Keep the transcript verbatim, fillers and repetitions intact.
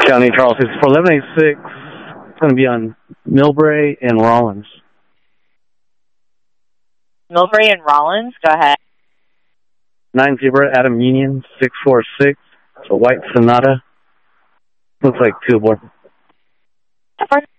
County Charles six four eleven eighty-six. It's going to be on Millbrae and Rollins. Millbrae and Rollins, go ahead. nine zero Adam Union six four six. It's a white Sonata. Looks like two aboard.